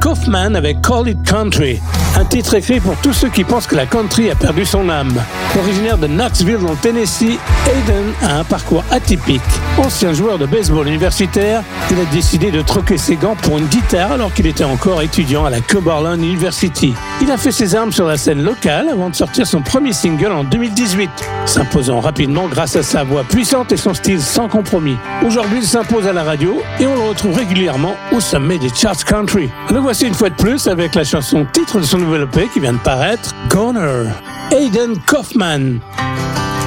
Kaufman avec Call It Country, un titre écrit pour tous ceux qui pensent que la country a perdu son âme. Originaire de Knoxville dans le Tennessee, Hayden a un parcours atypique. Ancien joueur de baseball universitaire, il a décidé de troquer ses gants pour une guitare alors qu'il était encore étudiant à la Cumberland University. Il a fait ses armes sur la scène locale avant de sortir son premier single en 2018, s'imposant rapidement grâce à sa voix puissante et son style sans compromis. Aujourd'hui, il s'impose à la radio et on le retrouve régulièrement au sommet des charts country. Le voici une fois de plus avec la chanson titre de son nouvel EP qui vient de paraître, Goner, Hayden Kaufman.